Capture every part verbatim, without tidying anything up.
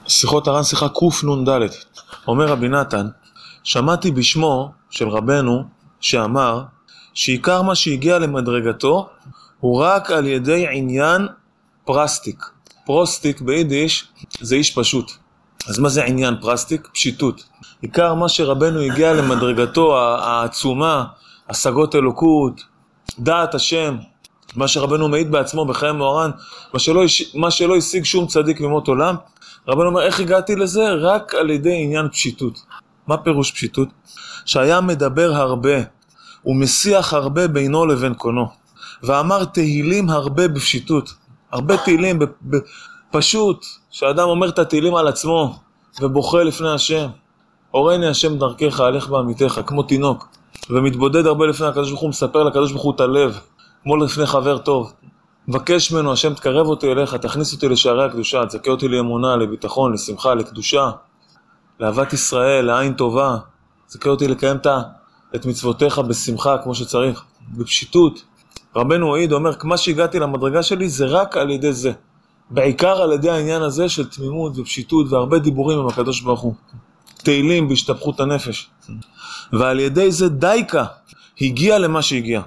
שיחות הר"ן, שיחה קנ"ד. אומר רבי נתן, שמעתי בשמו של רבנו שאמר שעיקר מה שהגיע למדרגתו הוא רק על ידי עניין פרסטיק. פרוסטיק ביידיש זה איש פשוט. אז מה זה עניין פרסטיק? פשיטות. עיקר מה שרבנו הגיע למדרגתו העצומה, השגות אלוקות, דעת השם, מה שרבנו מעיד בעצמו בחיי מוהר"ן, מה שלא, מה שלא השיג שום צדיק ממות עולם. רבנו אומר, איך הגעתי לזה? רק על ידי עניין פשיטות. מה פירוש פשיטות? שהיה מדבר הרבה ומשיח הרבה בינו לבין קונו, ואמר תהילים הרבה בפשיטות. הרבה תהילים בפשוט, שהאדם אומר את התהילים על עצמו ובוכה לפני השם. אורני השם דרכך, הלך בעמיתך, כמו תינוק, ומתבודד הרבה לפני הקדוש ברוך הוא, מספר לקדוש ברוך הוא את הלב, כמו לפני חבר טוב. מבקש ממנו, השם תקרב אותי אליך, תכניס אותי לשערי הקדושה, תזכה אותי לאמונה, לביטחון, לשמחה, לקדושה, לאהבת ישראל, לעין טובה, תזכה אותי לקיים את מצוותיך בשמחה כמו שצריך, בפשיטות. רבנו העיד, אומר, מה שהגעתי למדרגה שלי זה רק על ידי זה. בעיקר על ידי העניין הזה של תמימות ופשיטות והרבה דיבורים עם הקדוש ברוך הוא. תהילים בהשתפכות הנפש. ועל ידי זה דייקה הגיע למה שהגיע.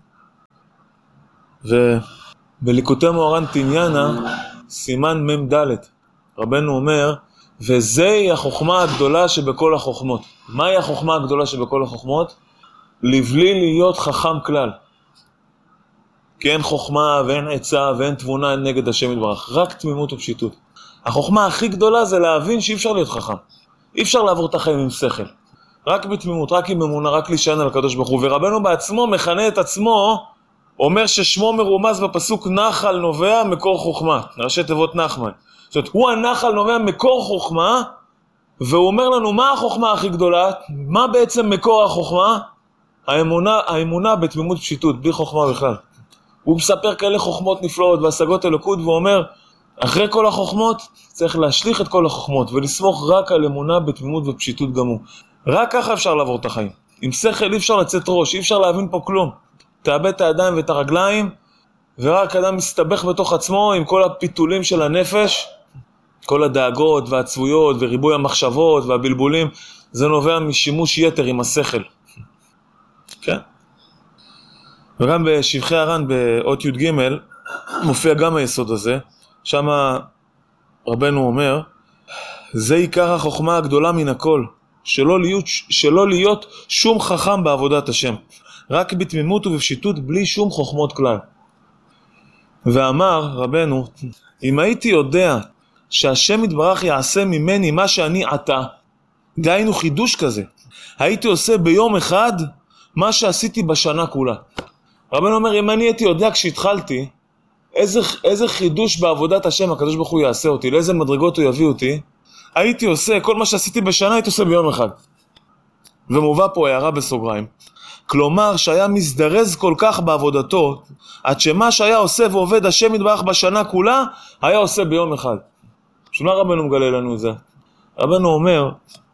ובליקוטי מוהר"ן תניאנה, סימן מ"ד, רבנו אומר, וזוהי החוכמה הגדולה שבכל החוכמות. מהי החוכמה הגדולה שבכל החוכמות? לבלי להיות חכם כלל. כי אין חוכמה ואין עצה ואין תבונה נגד השם יתברך, רק תמימות ופשיטות. החוכמה הכי גדולה זה להבין שאי אפשר להיות חכם. אי אפשר לעבור את החיים עם שכל. רק בתמימות, רק עם אמונה, רק להישען על הקדוש ברוך הוא. ורבנו בעצמו מכנה את עצמו, אומר ששמו מרומז בפסוק נחל נובע מקור חוכמה. ראשי תיבות נחמן. זאת אומרת, הוא הנחל נובע מקור חוכמה, והוא אומר לנו מה החוכמה הכי גדולה, מה בעצם מקור החוכמה? האמונה, האמונה בתמימות פשיטות, בלי חוכמה בכלל. הוא מספר כאלה חוכמות נפלאות והשגות אלוקות, והוא אומר, אחרי כל החוכמות, צריך להשליך את כל החוכמות, ולסמוך רק על אמונה בתמימות ופשיטות גם הוא. רק ככה אפשר לעבור את החיים. עם שכל אי אפשר לצאת ראש, אי אפשר להבין פה כלום. תאבד את הידיים ואת הרגליים, ורק אדם מסתבך בתוך עצמו עם כל הפיתולים של הנפש, כל הדאגות והעצבויות וריבוי המחשבות והבלבולים, זה נובע משימוש יתר עם השכל. כן? וגם בשבחי הר"ן באות י"ג מופיע גם היסוד הזה, שם רבנו אומר, זה עיקר החוכמה הגדולה מן הכל, שלא להיות, שלא להיות שום חכם בעבודת השם, רק בתמימות ובפשיטות בלי שום חוכמות כלל. ואמר רבנו, אם הייתי יודע שהשם יתברך יעשה ממני מה שאני עתה, דהיינו חידוש כזה, הייתי עושה ביום אחד מה שעשיתי בשנה כולה. רבנו אומר, אם אני הייתי יודע כשהתחלתי, איזה, איזה חידוש בעבודת השם הקדוש ברוך הוא יעשה אותי, לאיזה מדרגות הוא יביא אותי, הייתי עושה, כל מה שעשיתי בשנה הייתי עושה ביום אחד. ומובא פה הערה בסוגריים. כלומר שהיה מזדרז כל כך בעבודתו, עד שמה שהיה עושה ועובד השם יתברך בשנה כולה, היה עושה ביום אחד. שמה רבנו מגלה לנו את זה? רבנו אומר,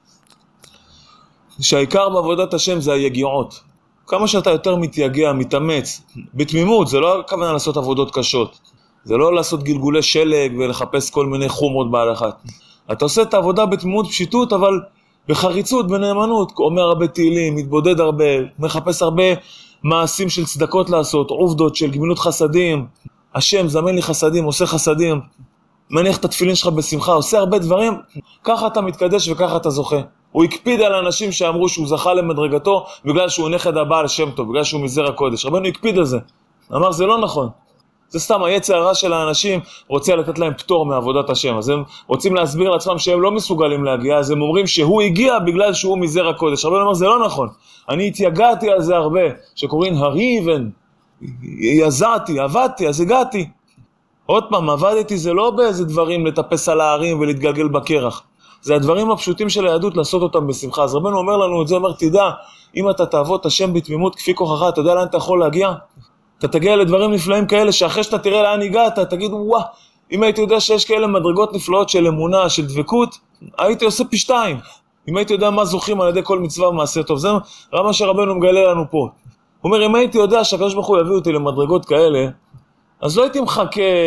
שהעיקר בעבודת השם זה היגיעות. כמה שאתה יותר מתייגע, מתאמץ, בתמימות, זה לא הכוונה לעשות עבודות קשות. זה לא לעשות גלגולי שלג ולחפש כל מיני חומות בהלכה. אתה עושה את העבודה בתמימות פשיטות, אבל בחריצות, בנאמנות, אומר הרבה תהילים, מתבודד הרבה, מחפש הרבה מעשים של צדקות לעשות, עובדות של גמילות חסדים, השם זמן לי חסדים, עושה חסדים, מניח את התפילין שלך בשמחה, עושה הרבה דברים, ככה אתה מתקדש וככה אתה זוכה. הוא הקפיד על אנשים שאמרו שהוא זכה למדרגתו בגלל שהוא נכד הבעל שם טוב, בגלל שהוא מזרע הקודש. רבנו הקפיד על זה. אמר, זה לא נכון. זה סתם היצר הרע של האנשים רוצה לתת להם פטור מעבודת השם. אז הם רוצים להסביר לעצמם שהם לא מסוגלים להגיע, אז הם אומרים שהוא הגיע בגלל שהוא מזרע הקודש. רבנו אומר, זה לא נכון. אני התייגעתי על זה הרבה, שקוראים הריבן, יזעתי, עבדתי, אז הגעתי. עוד פעם, עבדתי זה לא באיזה דברים לטפס על הערים ולהתגלגל בקרח. זה הדברים הפשוטים של היהדות לעשות אותם בשמחה. אז רבנו אומר לנו את זה, אומר, תדע, אם אתה תעבוד את השם בתמימות כפי כוחך, אתה יודע לאן אתה יכול להגיע? אתה תגיע לדברים נפלאים כאלה, שאחרי שאתה תראה לאן הגעת, תגיד, וואה, אם הייתי יודע שיש כאלה מדרגות נפלאות של אמונה, של דבקות, הייתי עושה פי שתיים. אם הייתי יודע מה זוכים על ידי כל מצווה ומעשה טוב. זה רמה שרבנו מגלה לנו פה. הוא אומר, אם הייתי יודע שהקדוש ברוך הוא יביא אותי למדרגות כאלה, אז לא הייתי מחכה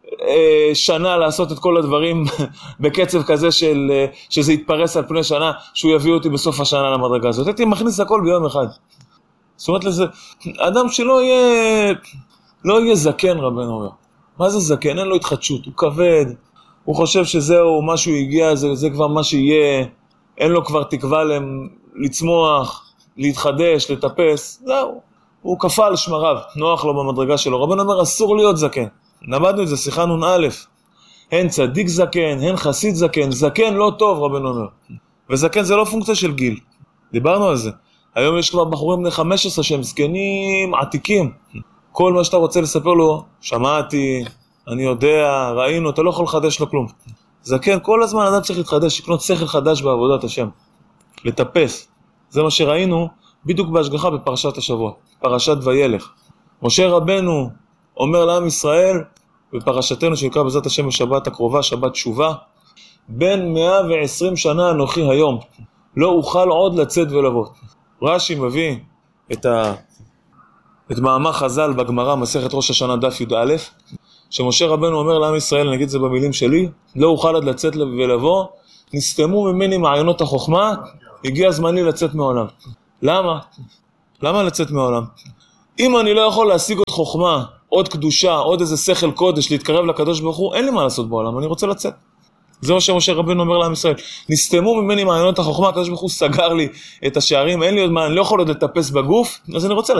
שנה לעשות את כל הדברים בקצב כזה של, שזה יתפרס על פני שנה, שהוא יביא אותי בסוף השנה למדרגה הזאת. הייתי מכניס הכל ביום אחד. זאת אומרת לזה, אדם שלא יהיה, לא יהיה זקן, רבנו אומר. מה זה זקן? אין לו התחדשות, הוא כבד, הוא חושב שזהו, משהו הגיע, זה, זה כבר מה שיהיה, אין לו כבר תקווה לצמוח, להתחדש, לטפס, זהו. הוא כפה על שמריו, נוח לו במדרגה שלו. רבנו אומר, אסור להיות זקן. למדנו את זה, שיחה נון א', הן צדיק זקן, הן חסיד זקן, זקן לא טוב, רבנו אומר. וזקן זה לא פונקציה של גיל. דיברנו על זה. היום יש כבר בחורים בני חמש עשרה שהם זקנים עתיקים. כל מה שאתה רוצה לספר לו, שמעתי, אני יודע, ראינו, אתה לא יכול לחדש לו כלום. זקן, כל הזמן אדם צריך להתחדש, לקנות שכל חדש בעבודת השם. לטפס. זה מה שראינו בדיוק בהשגחה בפרשת השבוע, פרשת וילך. משה רבנו אומר לעם ישראל, בפרשתנו שנקרא בעזרת השם בשבת הקרובה, שבת תשובה, בין מאה ועשרים שנה אנוכי היום, לא אוכל עוד לצאת ולבוא. רש"י מביא את, ה... את מאמר חז"ל בגמרא, מסכת ראש השנה דף י"א, שמשה רבנו אומר לעם ישראל, נגיד זה במילים שלי, לא אוכל עוד לצאת ולבוא, נסתמו ממני מעיינות החוכמה, הגיע זמני לצאת מעולם. למה? למה לצאת מעולם? אם אני לא יכול להשיג עוד חוכמה, עוד קדושה, עוד איזה שכל קודש, להתקרב לקדוש ברוך הוא, אין לי מה לעשות בעולם, אני רוצה לצאת. זה מה שמשה רבנו אומר לעם ישראל. נסתמו ממני מעיינות החוכמה, הקדוש ברוך הוא סגר לי את השערים, אין לי עוד מה, אני לא יכול עוד לטפס בגוף, אז אני רוצה לצאת.